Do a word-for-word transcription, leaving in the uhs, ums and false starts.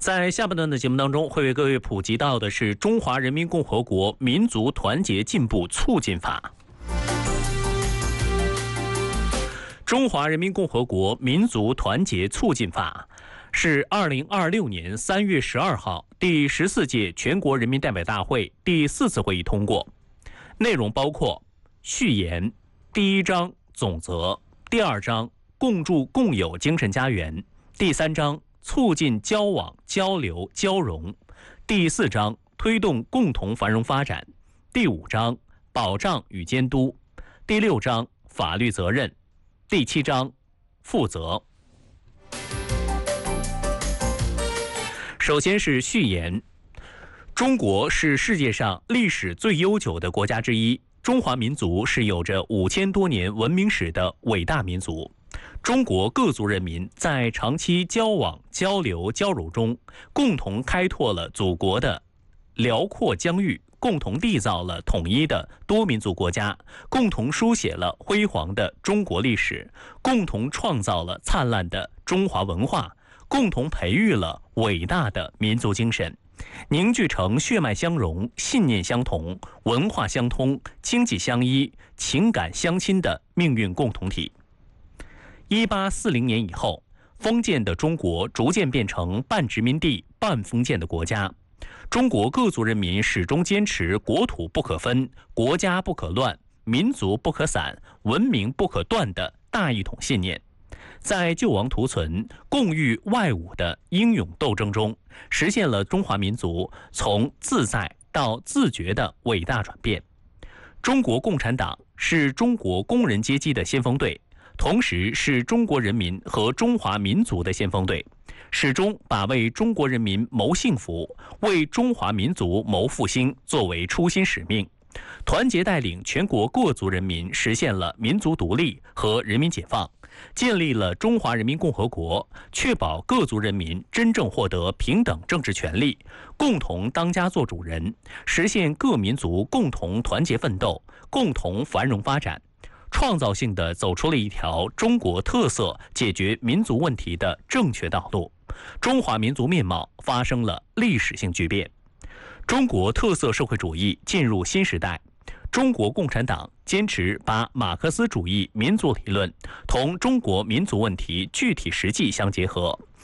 在下半段的节目当中，会为各位普及到的是《中华人民共和国民族团结进步促进法》。中华人民共和国民族团结促进法是二零二六年三月十二号第十四届全国人民代表大会第四次会议通过，内容包括序言、第一章总则、第二章共筑共有精神家园、第三章促进交往交流交融、第四章推动共同繁荣发展、第五章保障与监督、第六章法律责任、第七章负责。首先是序言。中国是世界上历史最悠久的国家之一，中华民族是有着五千多年文明史的伟大民族。中国各族人民在长期交往、交流、交融中，共同开拓了祖国的辽阔疆域，共同缔造了统一的多民族国家，共同书写了辉煌的中国历史，共同创造了灿烂的中华文化，共同培育了伟大的民族精神，凝聚成血脉相融、信念相同、文化相通、经济相依、情感相亲的命运共同体。一八四零年以后，封建的中国逐渐变成半殖民地半封建的国家。中国各族人民始终坚持国土不可分、国家不可乱、民族不可散、文明不可断的大一统信念，在救亡图存、共御外侮的英勇斗争中，实现了中华民族从自在到自觉的伟大转变。中国共产党是中国工人阶级的先锋队，同时是中国人民和中华民族的先锋队，始终把为中国人民谋幸福、为中华民族谋复兴作为初心使命，团结带领全国各族人民实现了民族独立和人民解放，建立了中华人民共和国，确保各族人民真正获得平等政治权利，共同当家作主人，实现各民族共同团结奋斗、共同繁荣发展，创造性地走出了一条中国特色解决民族问题的正确道路，中华民族面貌发生了历史性巨变。中国特色社会主义进入新时代，中国共产党坚持把马克思主义民族理论同中国民族问题具体实际相结合，